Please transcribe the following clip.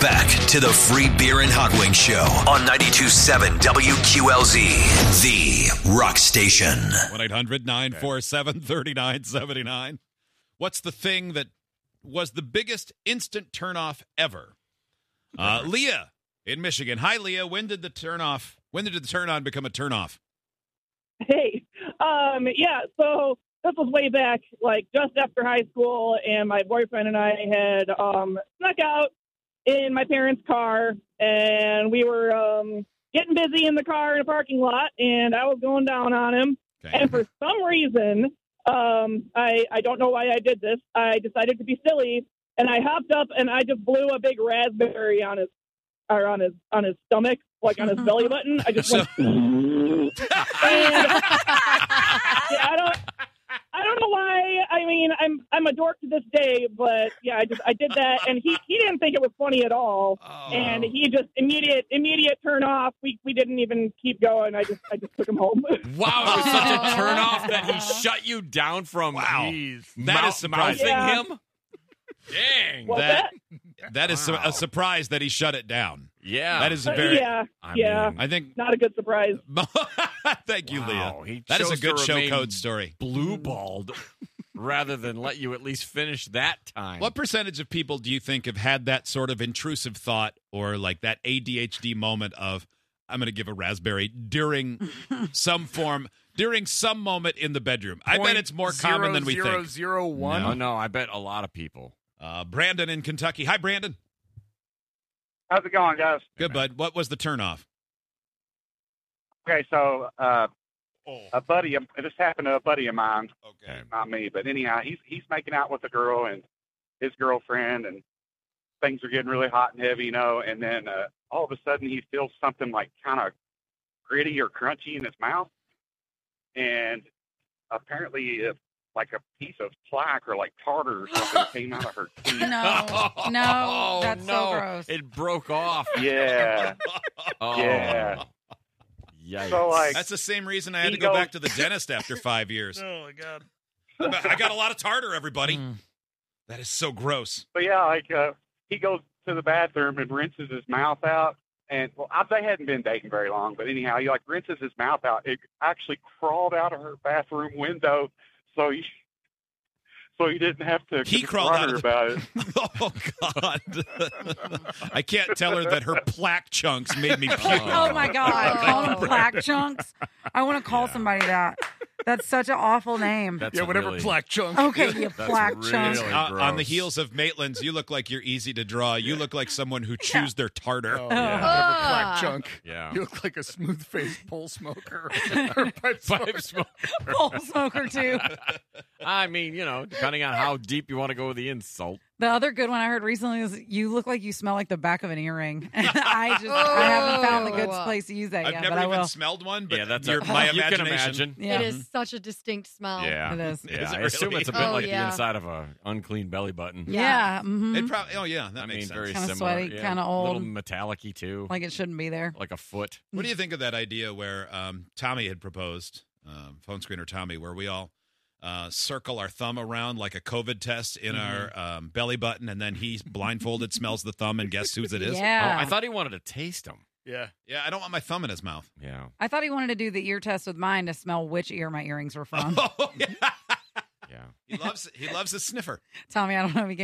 back to the Free Beer and Hot Wings Show on 92.7 WQLZ, the rock station. 1-800-947-3979. What's the thing that was the biggest instant turnoff ever? Leah in Michigan. Hi, Leah. When did the turn on become a turnoff? Hey, so this was way back, like just after high school, and my boyfriend and I had snuck out in my parents' car, and we were getting busy in the car in a parking lot, and I was going down on him. Okay. And for some reason, I don't know why I did this. I decided to be silly, and I hopped up and I just blew a big raspberry on his stomach, like on his belly button. I just went. And, I don't know why. I mean, I'm a dork to this day, but yeah, I did that, and he didn't think it was funny at all, and he just immediate turn off. We didn't even keep going. I just took him home. Wow, it was such a turn off that he shut you down from that is surprising. Yeah. him. Dang. What's that? That is a surprise that he shut it down. Yeah. That is a very. I think. Not a good surprise. Thank you, Wow, Leah. he That is a chose good to show remain code story. blue-balled rather than let you at least finish that time. What percentage of people do you think have had that sort of intrusive thought or like that ADHD moment of, I'm going to give a raspberry during some moment in the bedroom? I bet it's more common than we think. 0.001? No, I bet a lot of people. Brandon in Kentucky. Hi, Brandon. How's it going, guys? Good, bud. What was the turnoff? Okay, so a buddy, this happened to a buddy of mine, Okay. not me, but anyhow, he's making out with a girl and his girlfriend, and things are getting really hot and heavy, and then all of a sudden he feels something like kind of gritty or crunchy in his mouth, and apparently like a piece of plaque or like tartar or something came out of her teeth. No, that's so gross. It broke off. Yeah. Oh. Yeah. Yikes. So, like, That's the same reason I had he to go goes- back to the dentist after 5 years. Oh, my God. I got a lot of tartar, everybody. That is so gross. But yeah, like he goes to the bathroom and rinses his mouth out. And they hadn't been dating very long, but anyhow, he like rinses his mouth out. It actually crawled out of her bathroom window, so he didn't have to He crawled confront out her of about it. Oh, God. I can't tell her that her plaque chunks made me puke. Oh, my God. Call them plaque chunks. I want to call somebody that. That's such an awful name. That's whatever really, plaque chunk. Okay, you that's plaque really chunk. On the gross. heels of Maitland's, you look like you're easy to draw. You look like someone who chews their tartar. Oh, yeah. Whatever plaque chunk. Yeah. You look like a smooth-faced pole smoker. or pipe Pipe smoker. smoke. Pole smoker, too. I mean, depending on how deep you want to go with the insult. The other good one I heard recently is you look like you smell like the back of an earring. And I haven't found the good place to use that I've yet, never but I even will. smelled one, but Yeah, that's my you can imagination. imagine. Yeah. It is such a distinct smell. Yeah. It is. Yeah, Is it I assume really? it's a bit Oh, like yeah. the inside of a unclean belly button. Yeah. Mm-hmm. It probably. Oh yeah, that I makes mean, sense. very Kinda similar. sweaty, yeah. kinda old. A little metallic-y, too. Like it shouldn't be there. Like a foot. What do you think of that idea where Tommy had proposed, phone screener Tommy, where we all circle our thumb around like a COVID test in our belly button, and then he blindfolded smells the thumb and guess whose it is? Yeah. Oh, I thought he wanted to taste them. Yeah. Yeah, I don't want my thumb in his mouth. Yeah. I thought he wanted to do the ear test with mine to smell which ear my earrings were from. Oh, yeah. Yeah. He loves a sniffer. Tommy, I don't know if he